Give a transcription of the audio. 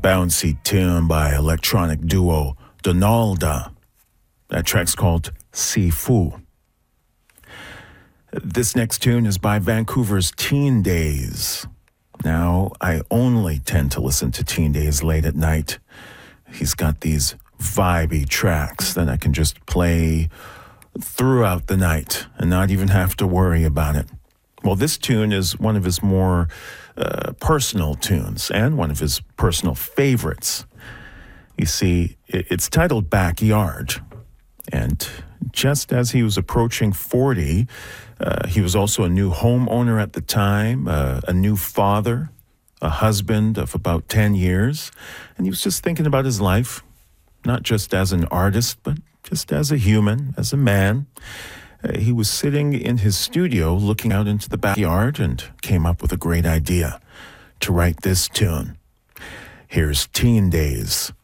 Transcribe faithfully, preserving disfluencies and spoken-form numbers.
bouncy tune by electronic duo Donalda. That track's called Sifu. This next tune is by Vancouver's Teen Days. Now, I only tend to listen to Teen Days late at night. He's got these vibey tracks that I can just play throughout the night and not even have to worry about it. Well, this tune is one of his more uh, personal tunes and one of his personal favorites. You see, it's titled Backyard. And just as he was approaching forty, uh, he was also a new homeowner at the time, uh, a new father, a husband of about ten years. And he was just thinking about his life, not just as an artist, but just as a human, as a man. Uh, he was sitting in his studio looking out into the backyard and came up with a great idea to write this tune. Here's Teen Days